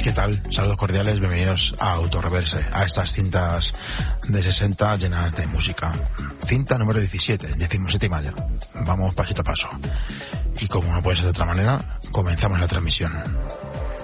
¿Qué tal? Saludos cordiales, bienvenidos a Autorreverse, a estas cintas de 60 llenas de música. Cinta número 17, 17ª ya. Vamos pasito a paso. Y como no puede ser de otra manera, comenzamos la transmisión.